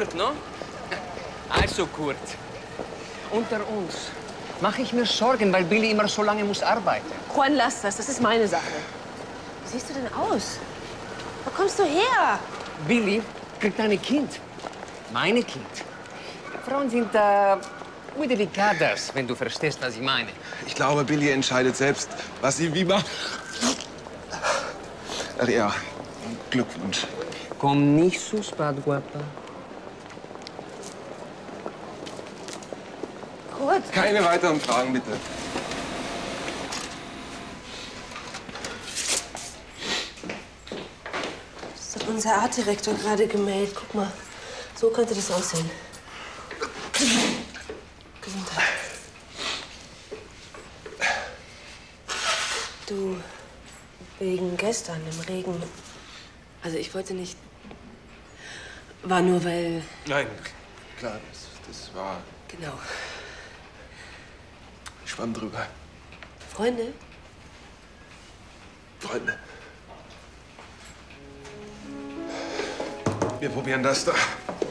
Kurt, no? Also, Kurt, unter uns mache ich mir Sorgen, weil Billy immer so lange muss arbeiten. Juan, lass das. Das ist meine Sache. Wie siehst du denn aus? Wo kommst du her? Billy kriegt ein Kind. Meine Kind. Frauen sind muy delicadas, wenn du verstehst, was ich meine. Ich glaube, Billy entscheidet selbst, was sie wie macht. Ach ja, Glückwunsch. Komm nicht so spät, Guapa. Kurt. Keine weiteren Fragen, bitte. Das hat unser Artdirektor gerade gemeldet. Guck mal, so könnte das aussehen. Gesundheit. Du, wegen gestern im Regen. Also ich wollte nicht... War nur, weil... Nein, klar, das war... Genau. Ich schwamm drüber. Freunde? Freunde. Wir probieren das da.